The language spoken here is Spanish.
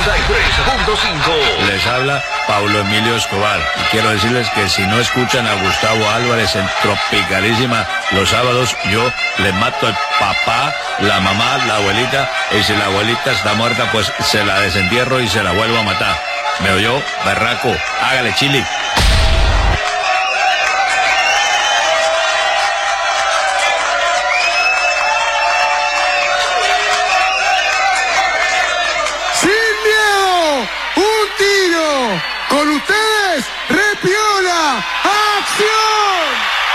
93.5. Les habla Pablo Emilio Escobar y quiero decirles que si no escuchan a Gustavo Álvarez en Tropicalísima los sábados, yo le mato al papá, la mamá, la abuelita, y si la abuelita está muerta, pues se la desentierro y se la vuelvo a matar. ¿Me oyó? Berraco, hágale chili. ¡Sin miedo! ¡Un tiro! ¡Con usted!